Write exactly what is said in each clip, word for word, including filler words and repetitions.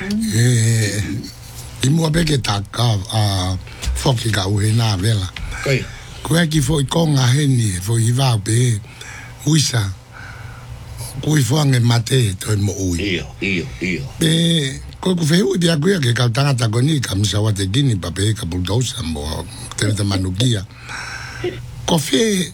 Eh, i mua beke taka a foki ka uhe nā vela. Koi. Koe ki fo i konga heni, fo i vau pe uisa. Koe fuange mate toi mo ui. Iyo, iyo, iyo. Pe, koe ku wheu i pia kuia ke kau tangata koni ka misa wate gini pa pe ka bulldozer mo te reta manukia. Ko whe,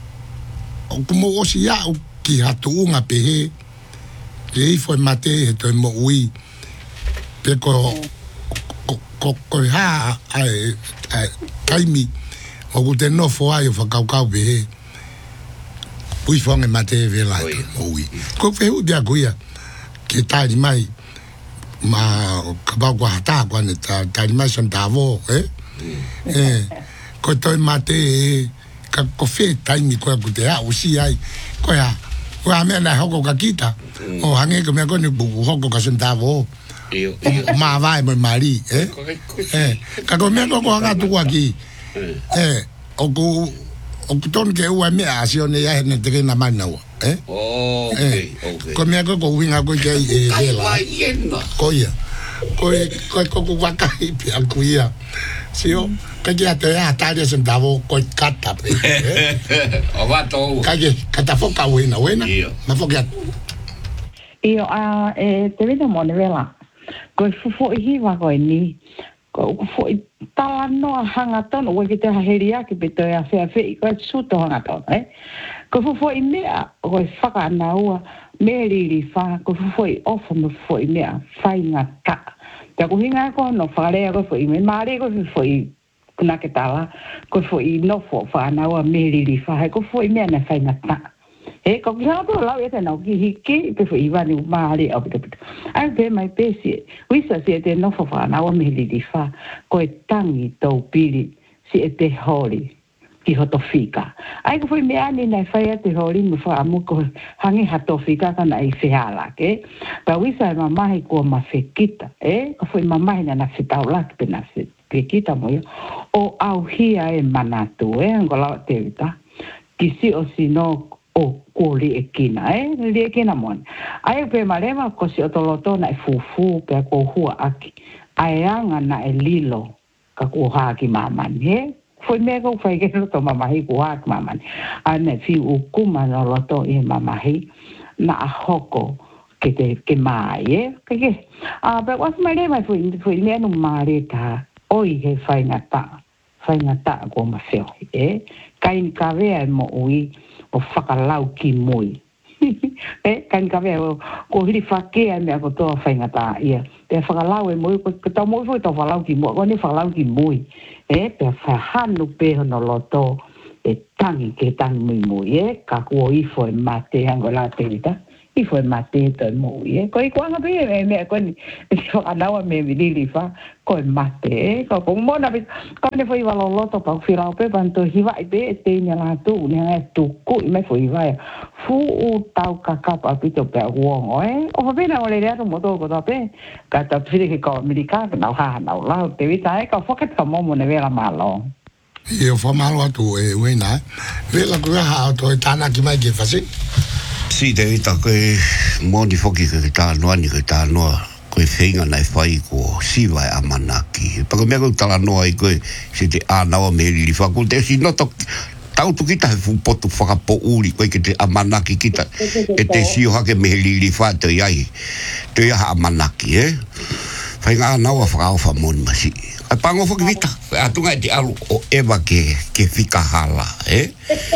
o kumo osi au ki hatu unga pe he, ke i fo i mate he toi mo ui. Pe ko, ko, ko, ko ha ai, ai, kaimi, o ku te nofo ai o whakaukau pe he, pui whange mate e vela e toi mo ui. Ko whehu dia kuia, ke tāri mai, ma kapau kua hata kua ne tāri mai son tāwō, eh? Eh, ko toi mate e, ka ko whe taimi koe ku te hau si ai, koe ha, koe ha mea nai hoko ka kita, o hange ka mea kone buku hoko ka son tāwō, Iyo, iyo. ma vai mo mari, eh? Eh, ka ko mea koko hanga tukua ki, eh, o ku, o ku ton ke ua mea asio ne ia hene te kena mai naua, eh? Oh, okay, okay. Ko mea koko winga koe ke e vela. Ai, iena. Ko ia. Ko e ko koko wakai pe al kuia. Sio, ka kia te a tare sem tavo ko kata pe. O vato. Ka ke kata foka wena wena. Iyo. Ma foka. Io a e te veda mo ne vela. Ko fufo i hiwa ko ni. Ko fo i tala no hanga tono we ke te haheria ki pe te a fea fe ko suto hanga tono, eh. Ko fufo i mea ko whaka ana ua me riri wha ko fufo i ofa me fufo i mea whai ngā ka. Te ko hinga ko no wharea ko fufo i me maare ko fufo i kuna ke tala ko fufo i no fo wha ana ua me riri wha ko fufo i mea na whai ngā ka. E ko kia to lau e te nau ki hiki pe fo i wani maare au pita pita. Ai pe mai pe si wisa si e te no fo wha ana ua me riri wha ko e tangi tau piri si e te hori. Ki hoto fika. Ai ko foi mea ni nai whai te hori mu wha amu ko hangi hato fika kana i whihala, ke? Pa wisa e mamahi kua ma whekita, eh? Ko foi mamahi na na whitau laki pe na whekita mo ia. O au hia e manatu, eh? Ngo lau te wita. Ki si o si no o ko li e kina, eh? Li e kina mon. Ai pe marema ko si o toloto na e fufu pe ko hua aki. Ai anga na e lilo ka ko haki mamani, eh? Foi mega foi que no toma mai kuak maman. Ane fi u kuma no loto e mamahi na hoko que te que mai, eh? Que que? Ah, pero was mai mai foi foi me no mare ta. Oi he fai na ta. Fai na ta ko ma feo, eh? Kain ka vea mo ui o whakalau ki mui. Eh, kain ka vea ko hiri whakea mea ko toa whai na ta ia. Te whakalau e mui, ko tau mui foi tau whakalau ki mui, ko ni whakalau ki mui. E pe whahanu peho no loto e tangi ke tangi mui mui, e ka kua ifo e mate hango la te rita, ifo e mate to e mui, e ko i kuanga pe e mea ko ni e te whakanaua me milili wha, ko e mate, e ko ko mona pe, ko ne fo i wala loto pa whirao pe panto hiwa i pe e te ina la tu, ni hanga e tuku i me fo i wai, fu u tau kakapa pito pe a uongo, e o pa pena o le rea to moto ko ta pe, ka ta pire ke ko amerika, ka nau haha nau lau, te wita e ka whakat ka momo ne vera malo. I o whamalo atu e wena, vela kua hao to e tāna ki mai ke whasi? Si te ita koe moni foki ke tā noa ni ke tā noa koe whenga nei whai ko siwa e amanaki. Pako mea koe tala noa i koe se te ānawa me riri whakul te si noto tau tu kita he fupoto whakapo uri koe ke te amanaki kita e te sio hake me riri wha te iai te iaha amanaki, eh? Whainga ānawa whakao moni masi. Ai pango foki vita, atunga e te alu o ewa ke, ke whikahala, eh?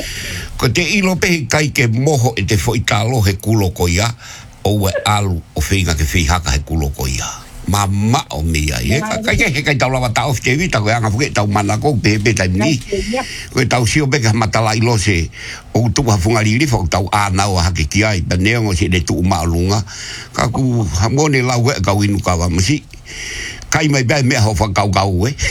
Ko te ilo pehi kai ke moho e te whoitalo he kulo ko ia, o e alu o whinga ke whihaka he kulo ko ia. Ma ma o mea, eh? Kai ke he kai tau lawa tau te vita, koe anga whuke tau mana kou pehe pe tai ni. Koe tau sio beka matala ilo se, o tuku hawhungariri whau tau ānau a hake ki ai, pa neongo se le tuu maalunga. Ka ku hamone lau e kau inu kawa masi. Kai mai bai mea ho whakau kau, eh?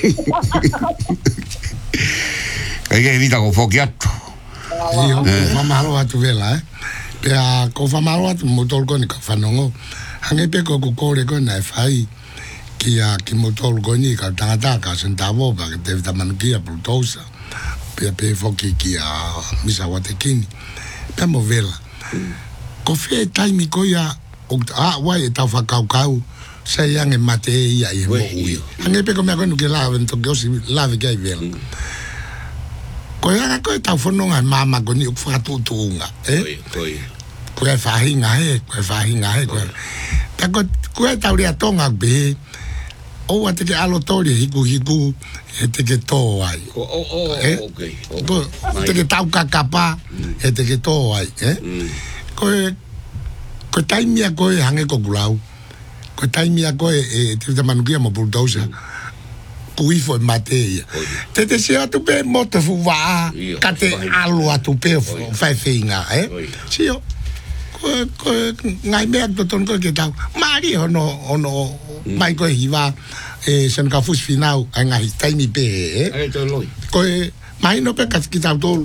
Kai ke vita ko whoki atu. Iyo, whamalo atu vela, eh? Pea, ko whamalo atu motol koni ka whanongo. Hange pe ko kukore koni nai whai ki a ki motol koni ka tangata ka sentawo pa ke te vita manukia prutosa. Pea pe whoki ki a misa watekini. Pea mo vela. Ko whea taimi ko ia, a wai e tau whakau kau, saya nge mate ia i mo ui ange pe ko me ko no ke la vento ke o si la ve ke vel ko ya ko ta fono nga mama ko ni fa tu tu nga eh ko ko e fa hinga e ko e fa hinga e ko ta ko ko ta uri atonga be o ate ke alo tori hiku hiku e te ke to ai o o okay ko te ke tau kakapa e te ke to ai eh ko ko tai mia ko hange ko gulau ko tai mia ko e te te manukia mo bulldozer kui fo mate te te se atu pe mo te fu va ka te alo atu pe fai finga eh sio ko ko ngai me to ton ko ke tau mari ono ono mai ko hiva e sen ka fus final anga tai mi pe eh ko mai no pe ka ki tau tol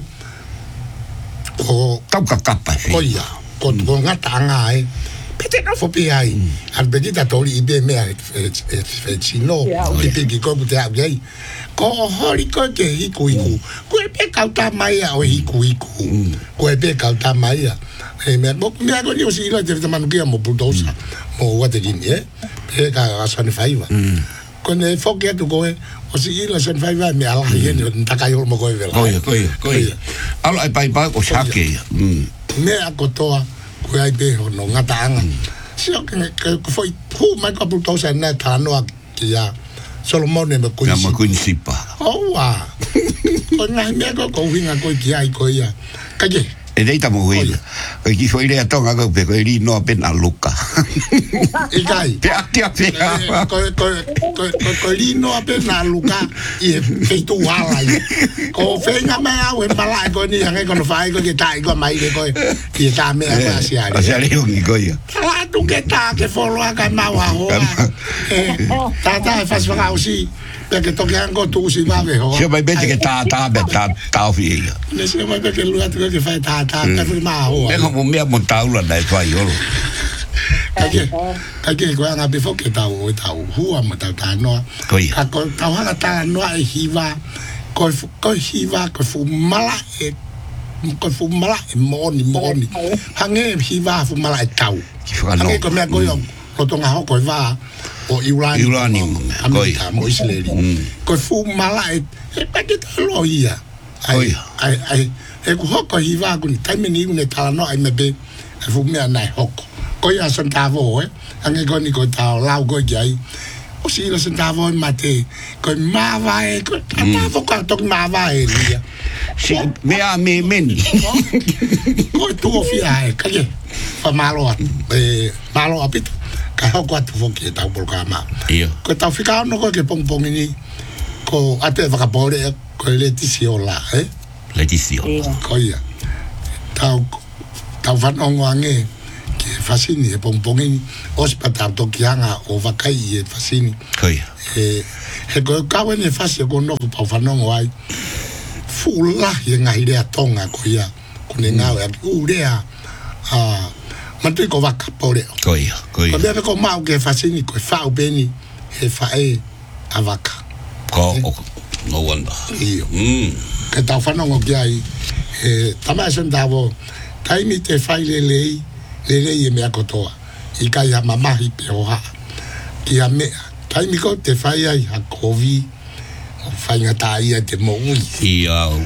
ko tau ka kapa ko ia ko ko ngata anga e pete no fo pe ai al bedita tori ibe me e e chino ti pe ki ko bute a gei ko hori ko ke iku iku ko e pe ka ta mai a o iku iku ko e pe ka ta mai a e me mo me ko ni o si lo te te manu ki mo bulldozer mo wa te ni e pe ka asan faiva ko ne fo ke tu ko e o si ilo san faiva me ala ye ni ta ka yo mo ko e vela ko ko ko alo ai pai pai o sake me a ko toa ko ai be no ngata anga si o ke ko foi hu mai ko bulldozer na ta no ki ya Solomon me ko ya mo ko ni sipa oh wa ko na me ko ko winga ko ki ai ko ya ka je e dei ta mo wi e ki foi le atonga ko pe ko ri no pena luka e kai pe ati pe ko ko ko ko ri no pena luka e pe tu ala ko fenga me a we mala ko ni hange ko no fai ko ke tai ko mai ko ki ta me a si ari a si ari un ko ya la tu ke ta ke folo a ka ma wa ho e ta ta fa fa usi perché tocchiamo tu si va veho se vai bene che ta ta be ta ta figlia ne se vai perché lui ha detto che fai ta ta per ma ho e come mi ha montato la dai fai io perché perché qua ha befo che ta o ta hu ma ta ta no ka ko ta ha ta no e hiva ko ko hiva ko fu mala e ko fu mala e moni moni hange hiva fu mala e tau hange ko me ko yo ko tonga ho ko va o Irani Irani Amerika mo Israeli ko fu mala e pa ke lo ia ai ai ai e ko hoko hiva ko ni taime ni une tala no ai mebe e fu me anai hoko ko ia sentavo e ange ko ni ko ta lau ko jai o si lo sentavo mate ko mava e ko tavo ko to mava e ia si me a me men ko tu ofia e ka je fa malo e malo apito ka hoko atu foki e tau programa iyo ko tau fika no ko ke pong pong ni ko ate vaka pore ko Leticia la eh Leticia ko ia tau tau fan ongange ke fasini e pong pong ni hospital to kianga o vakai e fasini ko ia e he ko ka wene fasi ko no ko fan ongai fula ye ngai le atonga ko ia ko ne ngau e urea a Mantui ko waka pore. Ko ia, ko ia. Ko bebe ko mau ke fasini ko fau beni he fae a waka. Ko no wonder. Iyo. Mm. Ke tau whanongo ki ai e tama son tavo taimi te fai le lei le lei e mea kotoa. I kai ha mamahi pe oha. Ki ha mea. Taimi ko te fai ai ha kovi o fai ngata ia te mo ui. Iau.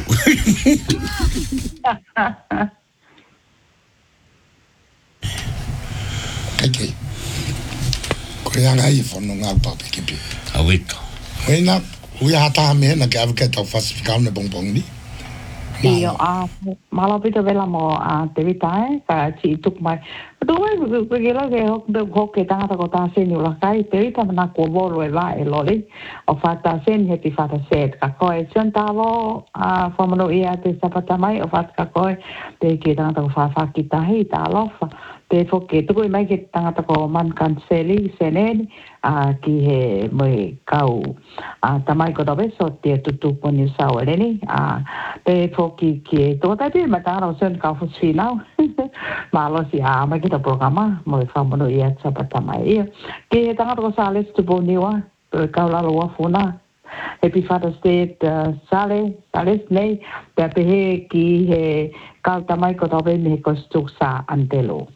Kake. Ko ia ngai fono ngā papi kipi. Awito. Wena, ui hata me na ke avke tau fasifikau ne bongbong ni. Iyo, a malo pito vela mo a te vitae, ka chi tuk mai. Pero we we gelo ke hok de hok ke tanga ko ta sen ula kai te vita na ko bolo e va e loli. O fata sen he ti fata set ka ko e sentavo a fomono ia te sapata mai o fata ka ko te ke tanga ko fa fa ki ta hi ta lofa. Te foke tuko mai ke tangata ko man canceli senen a ki he mai kau a tamai ko dobe so te tutu ko ni saureni a te foki ki to ta te mata ro sen ka fu final malo si a mai ke ta programa mo fa mo no ia sapata mai ke tangata ko sales tu boniwa ka la lo funa Happy Father's Day uh, sale sales nei te pe he ki he ka tamai ko dobe me ko stuk sa antelo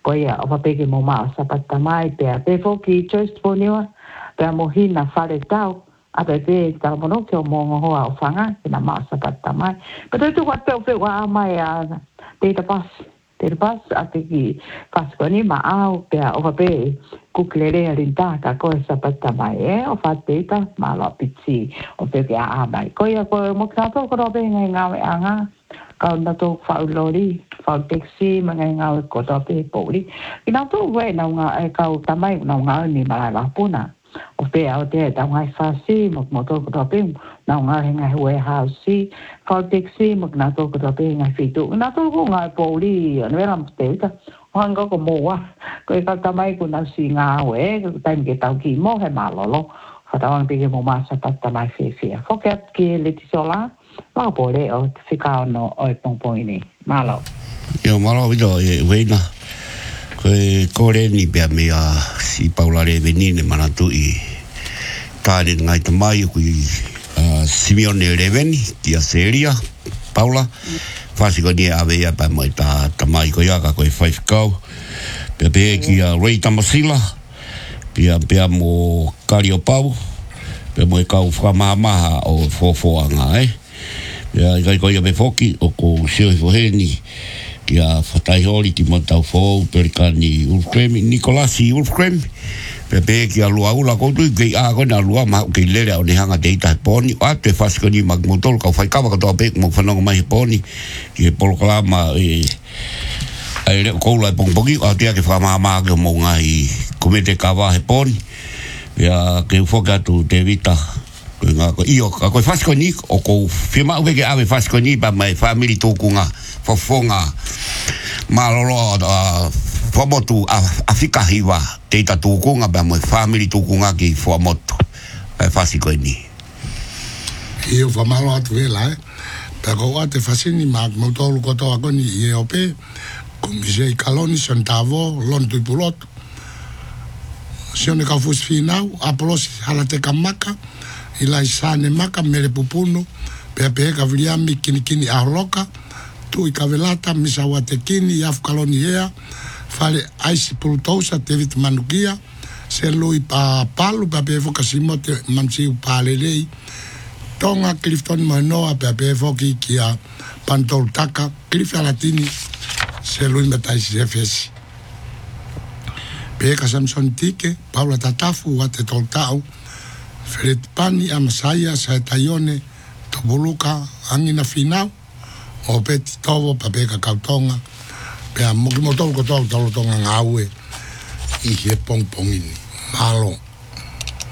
ko ia o papeke mo ma sapata mai pe pe foki just poniwa pe mo hina fale tau a pe pe ta mono ke mo ngo o fanga na ma sapata mai pe tu wa pe pe wa mai a te ta pas te pas a te ki pas ko ni ma au pe o pape ku klere alinta ka ko sapata mai e o fa te ta ma lo pitsi o pe pe a mai ko ia ko mo ka to ko be ngai nga anga ka na to fa lori fa taxi ma ngai nga ko to pe poli ina to we na nga e ka ta mai na nga ni ma la puna o pe a te ta ngai fa si mo mo to ko to pe na nga ngai warehouse si fa taxi mo na to ko to pe ngai fitu na to ko ngai poli na ram te ta hang ko mo wa ko ka ta mai ko na si nga we ko ta ke ta ki mo he ma lo lo fa ta wang pe ke mo ma sa ta ta mai fe fe fo ke ke le ti sola la pole o fika no o pong pong ni malo yo malo vido e weina ko ko re ni pe me a si paula re venine manatu i tare ngai te mai ku Simeone Reveni ki a seria paula fasi ko ni ave ya pa mai ta ta mai ko ya ka ko five go pe pe ki a rei tamasila pe pe mo kario pau pe mo ka u fra mama o fo fo anga eh ya ga ko ya be foki o ko sio fo heni ki a fatai holi ti mo tau fo per kani ulkremi Nicolasi ulkremi pe pe ki a lua ula ko tu ki a ko na lua ma ki le o ni hanga de ta poni a te fas ko ni mag motol ka fai ka ka to pe mo fa no mai poni ki pol klama e ai le ko la pong pongi a te ke fa ma ma ke mo ngai ko me te ka va he poni ya ke fo ka tu te vita ko nga ko io ka ko fas ko ni o ko firma o ke ave fas ko ni ba mai family to kunga fo fonga ma lo lo fomotu afika hiwa te ta tukunga ba mo family tukunga ki fomotu e fasi ko ni io fa malo atu la eh ta ko ate fasini ma mo to ko to ko ni e ope con mi caloni centavo lon tu pulot se ne ka fus finau aplos ala te kamaka ila isane maka mere pupuno pe pe ka vliami kini kini ahloka tu i kavelata misawate kini af kaloni ea fale aisi pulutosa te vit manukia se lui pa palu pa pe foka simote mansi upalelei tonga Clifton Manoa pe pe foki kia pantol taka Clifton Latini se lui metai se fesi pe ka Samson Tike Paula Tatafu wate toltau Fred Pani amasaya sa tayone to buluka angina finau o peti tovo pa pe ka kautonga pe a mo mo to ko to to to nga awe i he pong pong ini malo